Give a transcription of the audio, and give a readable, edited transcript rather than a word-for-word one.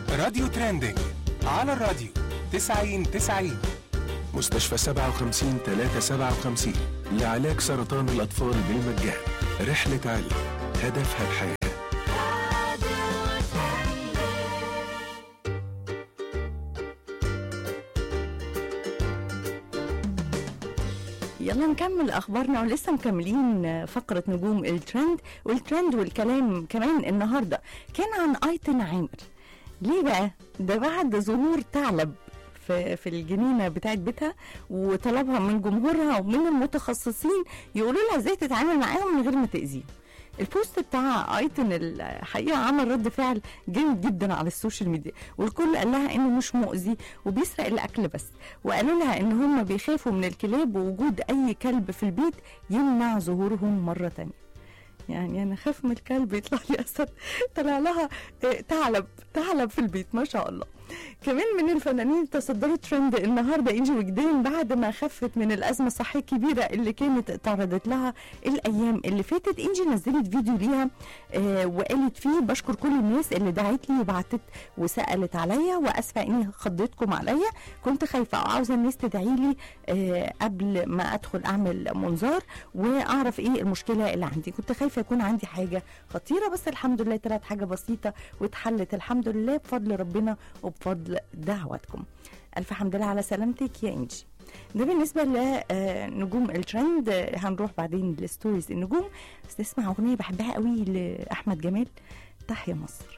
راديو ترندنج على الراديو 90-90. مستشفى 57-357 لعلاج سرطان الأطفال بالمجان. رحلة علم هدفها الحياة. يلا نكمل اخبارنا، ولسه مكملين فقره نجوم الترند. والترند والكلام كمان النهارده كان عن ايتن عامر. ليه بقى؟ ده بعد ظهور ثعلب في الجنينه بتاعت بيتها، وطلبها من جمهورها ومن المتخصصين يقولوا لها ازاي تتعامل معاهم من غير ما تاذيهم. البوست بتاع ايتن الحقيقه عمل رد فعل جامد جدا على السوشيال ميديا، والكل قال لها انه مش مؤذي وبيسرق الاكل بس، وقالوا لها ان هم بيخافوا من الكلاب، ووجود اي كلب في البيت يمنع ظهورهم مره تانية. يعني انا خاف من الكلب يطلع لي اسد، طلع لها ثعلب في البيت ما شاء الله. كمان من الفنانين تصدروا ترند النهارده انجي وجدان بعد ما خفت من الازمه الصحيه الكبيره اللي كانت تعرضت لها الايام اللي فاتت. انجي نزلت فيديو ليها وقالت فيه: بشكر كل الناس اللي دعت لي وبعتت وسالت عليا، واسفه اني خضتكم عليا، كنت خايفه وعاوزه الناس تدعي لي قبل ما ادخل اعمل منظار واعرف ايه المشكله اللي عندي. كنت خايفه يكون عندي حاجه خطيره، بس الحمد لله طلعت حاجه بسيطه واتحلت الحمد لله بفضل ربنا وبفضل دعواتكم. ألف حمد لله على سلامتك يا إنجي. ده بالنسبة لنجوم الترند. هنروح بعدين لستوريز النجوم، بس نسمع أغنية بحبها قوي لأحمد جمال، تحيا مصر.